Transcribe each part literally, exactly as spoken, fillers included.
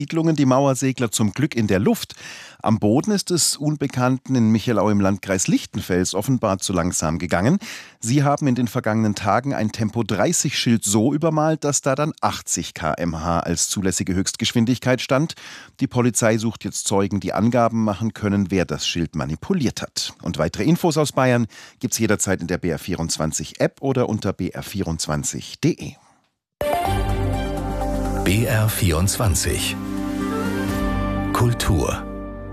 Siedlungen die Mauersegler zum Glück in der Luft. Am Boden ist es Unbekannten in Michelau im Landkreis Lichtenfels offenbar zu langsam gegangen. Sie haben in den vergangenen Tagen ein Tempo dreißig Schild so übermalt, dass da dann achtzig Kilometer pro Stunde als zulässige Höchstgeschwindigkeit stand. Die Polizei sucht jetzt Zeugen, die Angaben machen können, wer das Schild manipuliert hat. Und weitere Infos aus Bayern gibt's jederzeit in der B R vierundzwanzig App oder unter b r vierundzwanzig punkt d e. B R vierundzwanzig Kultur.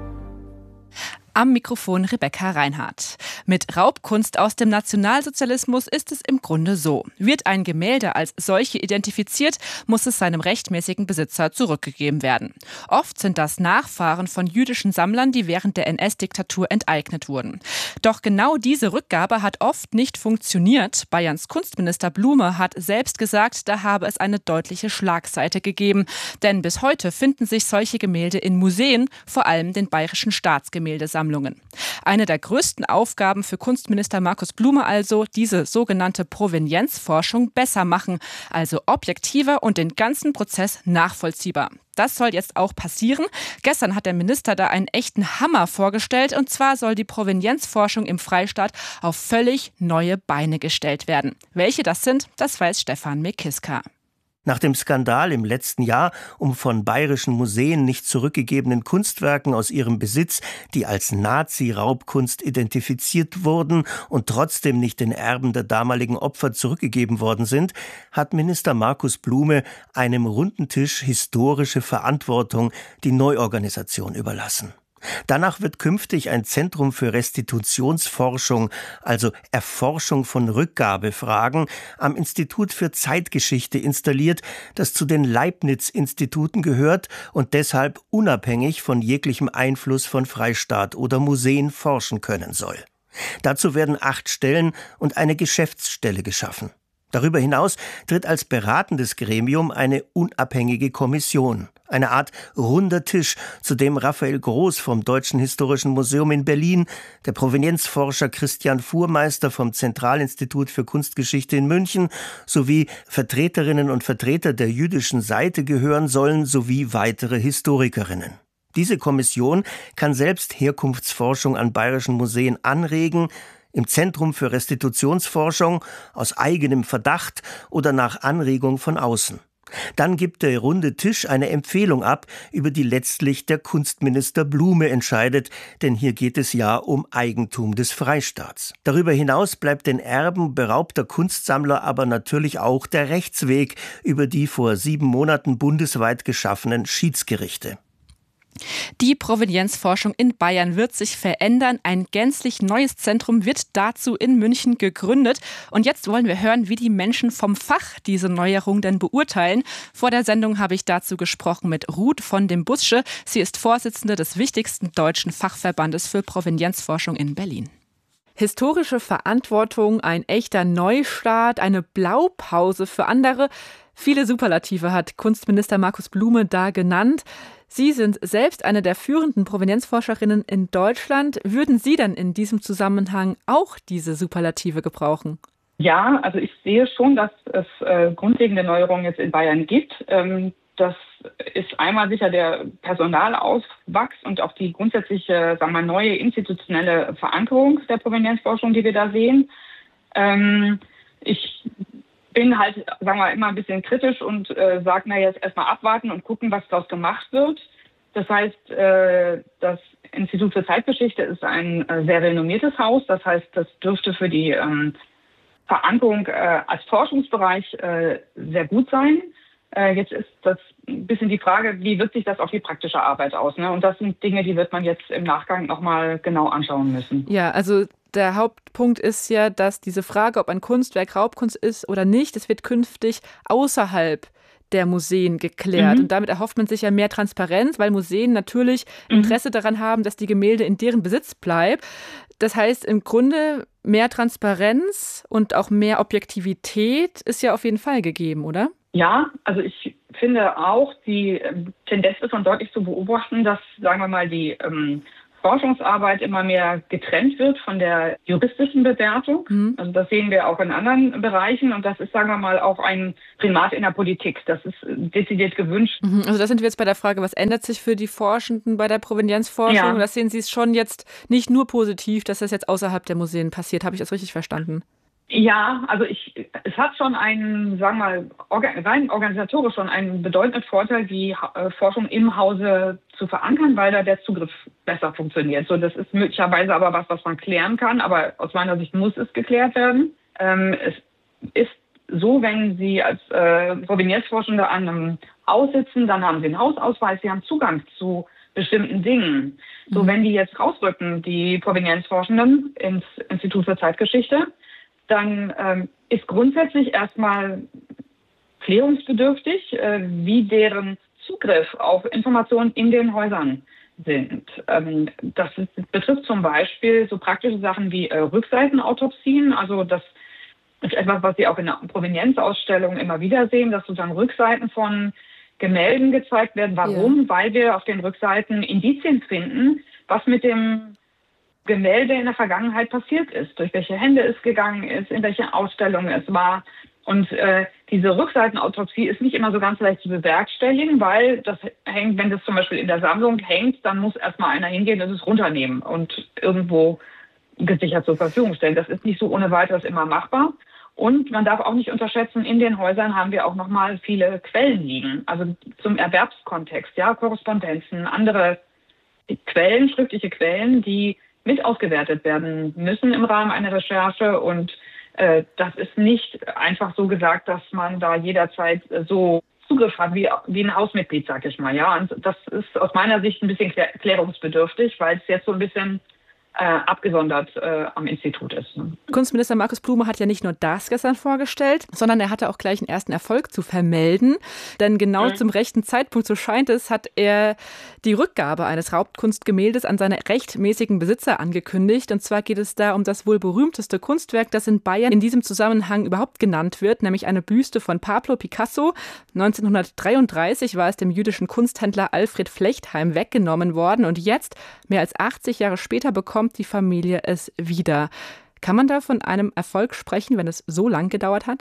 Am Mikrofon Rebecca Reinhardt. Mit Raubkunst aus dem Nationalsozialismus ist es im Grunde so. Wird ein Gemälde als solche identifiziert, muss es seinem rechtmäßigen Besitzer zurückgegeben werden. Oft sind das Nachfahren von jüdischen Sammlern, die während der N S-Diktatur enteignet wurden. Doch genau diese Rückgabe hat oft nicht funktioniert. Bayerns Kunstminister Blume hat selbst gesagt, da habe es eine deutliche Schlagseite gegeben. Denn bis heute finden sich solche Gemälde in Museen, vor allem den Bayerischen Staatsgemäldesammlungen. Eine der größten Aufgaben für Kunstminister Markus Blume also, diese sogenannte Provenienzforschung besser machen, also objektiver und den ganzen Prozess nachvollziehbar. Das soll jetzt auch passieren. Gestern hat der Minister da einen echten Hammer vorgestellt, und zwar soll die Provenienzforschung im Freistaat auf völlig neue Beine gestellt werden. Welche das sind, das weiß Stefan Mekiska. Nach dem Skandal im letzten Jahr um von bayerischen Museen nicht zurückgegebenen Kunstwerken aus ihrem Besitz, die als Nazi-Raubkunst identifiziert wurden und trotzdem nicht den Erben der damaligen Opfer zurückgegeben worden sind, hat Minister Markus Blume einem runden Tisch historische Verantwortung die Neuorganisation überlassen. Danach wird künftig ein Zentrum für Restitutionsforschung, also Erforschung von Rückgabefragen, am Institut für Zeitgeschichte installiert, das zu den Leibniz-Instituten gehört und deshalb unabhängig von jeglichem Einfluss von Freistaat oder Museen forschen können soll. Dazu werden acht Stellen und eine Geschäftsstelle geschaffen. Darüber hinaus tritt als beratendes Gremium eine unabhängige Kommission, eine Art runder Tisch, zu dem Raphael Groß vom Deutschen Historischen Museum in Berlin, der Provenienzforscher Christian Fuhrmeister vom Zentralinstitut für Kunstgeschichte in München sowie Vertreterinnen und Vertreter der jüdischen Seite gehören sollen, sowie weitere Historikerinnen. Diese Kommission kann selbst Herkunftsforschung an bayerischen Museen anregen, im Zentrum für Restitutionsforschung, aus eigenem Verdacht oder nach Anregung von außen. Dann gibt der runde Tisch eine Empfehlung ab, über die letztlich der Kunstminister Blume entscheidet, denn hier geht es ja um Eigentum des Freistaats. Darüber hinaus bleibt den Erben beraubter Kunstsammler aber natürlich auch der Rechtsweg über die vor sieben Monaten bundesweit geschaffenen Schiedsgerichte. Die Provenienzforschung in Bayern wird sich verändern. Ein gänzlich neues Zentrum wird dazu in München gegründet. Und jetzt wollen wir hören, wie die Menschen vom Fach diese Neuerung denn beurteilen. Vor der Sendung habe ich dazu gesprochen mit Ruth von dem Bussche. Sie ist Vorsitzende des wichtigsten deutschen Fachverbandes für Provenienzforschung in Berlin. Historische Verantwortung, ein echter Neustart, eine Blaupause für andere. Viele Superlative hat Kunstminister Markus Blume da genannt. Sie sind selbst eine der führenden Provenienzforscherinnen in Deutschland. Würden Sie denn in diesem Zusammenhang auch diese Superlative gebrauchen? Ja, also ich sehe schon, dass es äh, grundlegende Neuerungen jetzt in Bayern gibt. Ähm, das ist einmal sicher der Personalauswachs und auch die grundsätzliche, sagen wir mal, neue institutionelle Verankerung der Provenienzforschung, die wir da sehen. Ähm, ich bin halt, sagen wir, immer ein bisschen kritisch und äh, sage, na jetzt erstmal abwarten und gucken, was daraus gemacht wird. Das heißt, äh, das Institut für Zeitgeschichte ist ein äh, sehr renommiertes Haus. Das heißt, das dürfte für die ähm, Verankerung äh, als Forschungsbereich äh, sehr gut sein. Äh, jetzt ist das ein bisschen die Frage, wie wirkt sich das auf die praktische Arbeit aus? Ne? Und das sind Dinge, die wird man jetzt im Nachgang nochmal genau anschauen müssen. Ja, also der Hauptpunkt ist ja, dass diese Frage, ob ein Kunstwerk Raubkunst ist oder nicht, das wird künftig außerhalb der Museen geklärt. Mhm. Und damit erhofft man sich ja mehr Transparenz, weil Museen natürlich Interesse mhm. daran haben, dass die Gemälde in deren Besitz bleiben. Das heißt, im Grunde mehr Transparenz und auch mehr Objektivität ist ja auf jeden Fall gegeben, oder? Ja, also ich finde auch, die Tendenz ist schon deutlich zu beobachten, dass, sagen wir mal, die ähm, Forschungsarbeit immer mehr getrennt wird von der juristischen Bewertung. Mhm. Also das sehen wir auch in anderen Bereichen und das ist, sagen wir mal, auch ein Primat in der Politik. Das ist dezidiert gewünscht. Mhm. Also da sind wir jetzt bei der Frage, was ändert sich für die Forschenden bei der Provenienzforschung? Ja. Das sehen Sie es schon jetzt nicht nur positiv, dass das jetzt außerhalb der Museen passiert. Habe ich das richtig verstanden? Ja, also ich, es hat schon einen, sagen wir mal, organ, rein organisatorisch schon einen bedeutenden Vorteil, die äh, Forschung im Hause zu verankern, weil da der Zugriff besser funktioniert. So, das ist möglicherweise aber was, was man klären kann, aber aus meiner Sicht muss es geklärt werden. Ähm, es ist so, wenn Sie als äh, Provenienzforschende an einem Haus sitzen, dann haben Sie einen Hausausweis, Sie haben Zugang zu bestimmten Dingen. So, wenn die jetzt rausrücken, die Provenienzforschenden ins Institut für Zeitgeschichte, dann ähm, ist grundsätzlich erstmal klärungsbedürftig, äh, wie deren Zugriff auf Informationen in den Häusern sind. Ähm, das ist, betrifft zum Beispiel so praktische Sachen wie äh, Rückseitenautopsien. Also das ist etwas, was Sie auch in der Provenienzausstellung immer wieder sehen, dass sozusagen Rückseiten von Gemälden gezeigt werden. Warum? Ja. Weil wir auf den Rückseiten Indizien finden, was mit dem Gemälde in der Vergangenheit passiert ist, durch welche Hände es gegangen ist, in welche Ausstellung es war. Und äh, diese Rückseitenautopsie ist nicht immer so ganz leicht zu bewerkstelligen, weil das hängt, wenn das zum Beispiel in der Sammlung hängt, dann muss erstmal einer hingehen und es runternehmen und irgendwo gesichert zur Verfügung stellen. Das ist nicht so ohne weiteres immer machbar. Und man darf auch nicht unterschätzen, in den Häusern haben wir auch nochmal viele Quellen liegen. Also zum Erwerbskontext, ja, Korrespondenzen, andere Quellen, schriftliche Quellen, die mit ausgewertet werden müssen im Rahmen einer Recherche. Und äh, das ist nicht einfach so gesagt, dass man da jederzeit so Zugriff hat wie, wie ein Hausmitglied, sag ich mal. Ja, und das ist aus meiner Sicht ein bisschen klär- klärungsbedürftig, weil es jetzt so ein bisschen äh, abgesondert äh, am Institut ist. Ne? Kunstminister Markus Blume hat ja nicht nur das gestern vorgestellt, sondern er hatte auch gleich einen ersten Erfolg zu vermelden. Denn genau mhm. zum rechten Zeitpunkt, so scheint es, hat er die Rückgabe eines Raubkunstgemäldes an seine rechtmäßigen Besitzer angekündigt. Und zwar geht es da um das wohl berühmteste Kunstwerk, das in Bayern in diesem Zusammenhang überhaupt genannt wird, nämlich eine Büste von Pablo Picasso. neunzehnhundertdreiunddreißig war es dem jüdischen Kunsthändler Alfred Flechtheim weggenommen worden. Und jetzt, mehr als achtzig Jahre später, bekommt die Familie es wieder. Kann man da von einem Erfolg sprechen, wenn es so lang gedauert hat?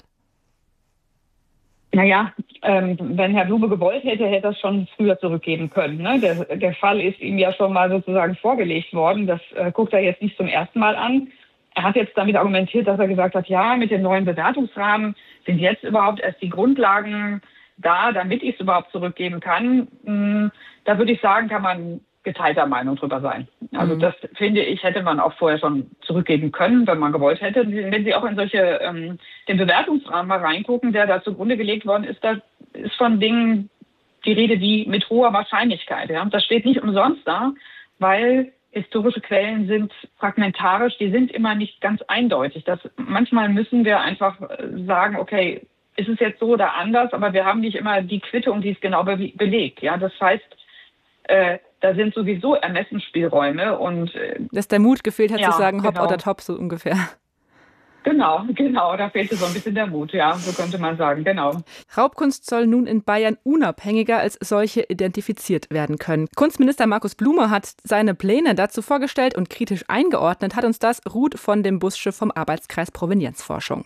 Naja, ähm, wenn Herr Blume gewollt hätte, hätte er es schon früher zurückgeben können. Ne? Der, der Fall ist ihm ja schon mal sozusagen vorgelegt worden. Das äh, guckt er jetzt nicht zum ersten Mal an. Er hat jetzt damit argumentiert, dass er gesagt hat, ja, mit dem neuen Bewertungsrahmen sind jetzt überhaupt erst die Grundlagen da, damit ich es überhaupt zurückgeben kann. Hm, da würde ich sagen, kann man geteilter Meinung drüber sein. Also mhm. das, finde ich, hätte man auch vorher schon zurückgeben können, wenn man gewollt hätte. Wenn Sie auch in solche ähm, den Bewertungsrahmen mal reingucken, der da zugrunde gelegt worden ist, da ist von Dingen die Rede wie mit hoher Wahrscheinlichkeit. Ja? Das steht nicht umsonst da, weil historische Quellen sind fragmentarisch, die sind immer nicht ganz eindeutig. Das, manchmal müssen wir einfach sagen, okay, ist es jetzt so oder anders, aber wir haben nicht immer die Quittung, die es genau be- belegt. Ja? Das heißt, äh, da sind sowieso Ermessensspielräume und äh, dass der Mut gefehlt hat, ja, zu sagen, hopp genau. oder top, so ungefähr. Genau, genau, da fehlte so ein bisschen der Mut, ja, so könnte man sagen, genau. Raubkunst soll nun in Bayern unabhängiger als solche identifiziert werden können. Kunstminister Markus Blume hat seine Pläne dazu vorgestellt und kritisch eingeordnet, hat uns das Ruth von dem Bussche vom Arbeitskreis Provenienzforschung.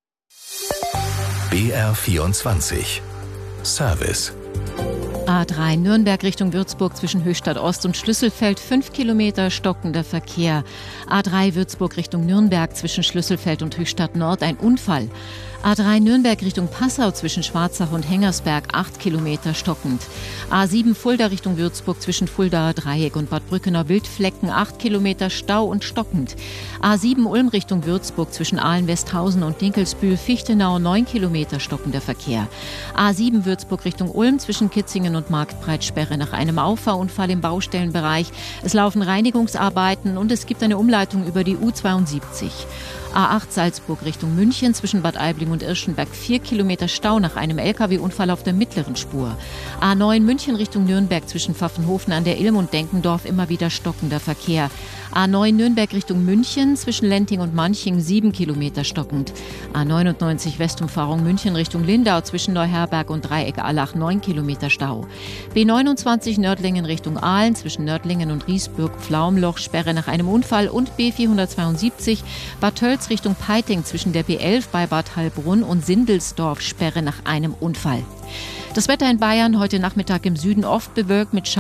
B R vierundzwanzig Service. A drei Nürnberg Richtung Würzburg zwischen Höchstadt Ost und Schlüsselfeld, fünf Kilometer stockender Verkehr. A drei Würzburg Richtung Nürnberg zwischen Schlüsselfeld und Höchstadt Nord ein Unfall. A drei Nürnberg Richtung Passau zwischen Schwarzach und Hengersberg, acht Kilometer stockend. A sieben Fulda Richtung Würzburg zwischen Fuldaer Dreieck und Bad Brückener Wildflecken, acht Kilometer Stau und stockend. A sieben Ulm Richtung Würzburg zwischen Ahlen-Westhausen und Dinkelsbühl, Fichtenau, neun Kilometer stockender Verkehr. A sieben Würzburg Richtung Ulm zwischen Kitzingen und Marktbreitsperre nach einem Auffahrunfall im Baustellenbereich. Es laufen Reinigungsarbeiten und es gibt eine Umleitung über die U zweiundsiebzig. A acht Salzburg Richtung München zwischen Bad Aibling und Irschenberg, vier Kilometer Stau nach einem L K W-Unfall auf der mittleren Spur. A neun München Richtung Nürnberg zwischen Pfaffenhofen an der Ilm und Denkendorf immer wieder stockender Verkehr. A neun Nürnberg Richtung München zwischen Lenting und Manching, sieben Kilometer stockend. A neunundneunzig Westumfahrung München Richtung Lindau zwischen Neuherberg und Dreieck Allach, neun Kilometer Stau. B neunundzwanzig Nördlingen Richtung Aalen zwischen Nördlingen und Riesburg-Pflaumloch Sperre nach einem Unfall und B vierhundertzweiundsiebzig Bad Tölz Richtung Peiting zwischen der B elf bei Bad Heilbrunn und Sindelsdorf Sperre nach einem Unfall. Das Wetter in Bayern heute Nachmittag im Süden oft bewölkt mit